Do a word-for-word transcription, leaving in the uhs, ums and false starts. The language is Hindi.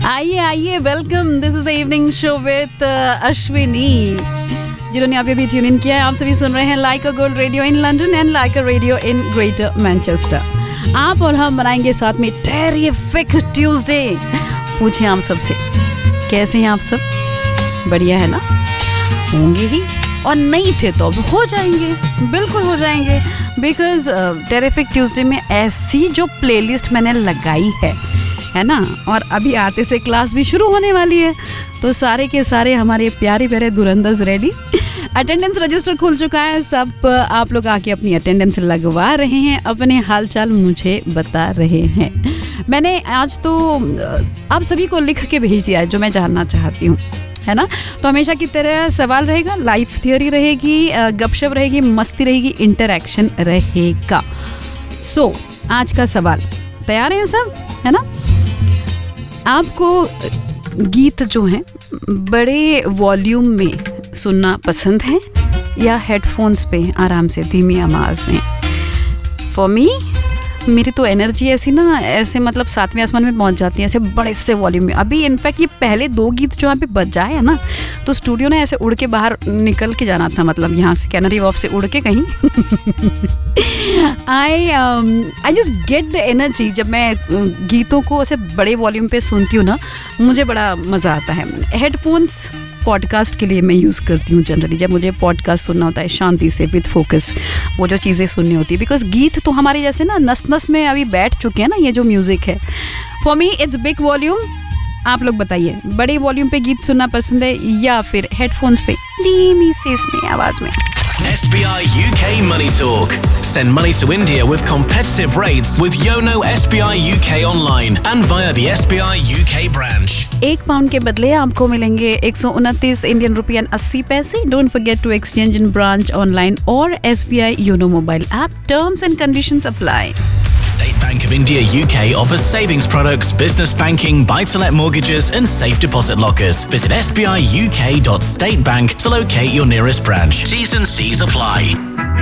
आइए आइए, welcome. This is the evening show with Ashwini. जिन्होंने अभी भी ट्यून इन किया है, आप सभी सुन रहे हैं like a gold radio in London and like a radio in greater Manchester. आप और हम बनाएंगे साथ में टेरिफिक ट्यूसडे। पूछें आप सबसे, कैसे हैं आप सब? बढ़िया है ना? होंगे ही, और नहीं थे तो अब हो जाएंगे, बिल्कुल हो जाएंगे। बिकॉज टेरिफिक ट्यूसडे में ऐसी जो प्लेलिस्ट मैंने लगाई है है ना, और अभी आते से क्लास भी शुरू होने वाली है, तो सारे के सारे हमारे प्यारे प्यारे धुरंदर्स रेडी। अटेंडेंस रजिस्टर खुल चुका है, सब आप लोग आके अपनी अटेंडेंस लगवा रहे हैं, अपने हालचाल मुझे बता रहे हैं। मैंने आज तो आप सभी को लिख के भेज दिया है जो मैं जानना चाहती हूँ, है ना। तो हमेशा की तरह सवाल रहेगा, लाइफ थियोरी रहेगी, गपशप रहेगी, मस्ती रहेगी, इंटरैक्शन रहेगा। सो so, आज का सवाल तैयार है सब, है ना। आपको गीत जो हैं बड़े वॉल्यूम में सुनना पसंद है या हेडफोन्स पे आराम से धीमी आवाज़ में? फॉर मी, मेरी तो एनर्जी ऐसी ना, ऐसे मतलब सातवें आसमान में पहुंच जाती है, ऐसे बड़े से वॉल्यूम में। अभी इनफैक्ट ये पहले दो गीत जो यहाँ पे बज जाए है ना, तो स्टूडियो ने ऐसे उड़ के बाहर निकल के जाना था, मतलब यहाँ से कैनरी वॉफ से उड़ के कहीं। आई I just get the energy. जब मैं गीतों को ऐसे बड़े वॉल्यूम पे सुनती हूँ ना, मुझे बड़ा मज़ा आता है। हेडफोन्स पॉडकास्ट के लिए मैं यूज़ करती हूँ जनरली, जब मुझे पॉडकास्ट सुनना होता है शांति से, विद फोकस, वो जो चीज़ें सुननी होती है। बिकॉज गीत तो हमारे जैसे ना नस नस में अभी बैठ चुके हैं ना, ये जो म्यूज़िक है। For me it's big volume. आप लोग बताइए, बड़े वॉल्यूम पे गीत सुनना पसंद है या फिर हेडफोन्स पे धीमी सी इसमें आवाज़ में? S B I U K Money Talk. Send money to India with competitive rates with Yono S B I U K online and via the S B I U K branch. एक पाउंड के बदले आपको मिलेंगे एक सौ उनतीस इंडियन रुपये अस्सी पैसे। Don't forget to exchange in branch, online और S B I Yono mobile app. Terms and conditions apply. State Bank of India U K offers savings products, business banking, buy-to-let mortgages and safe deposit lockers. Visit s b i u k dot state bank to locate your nearest branch. T's and C's apply.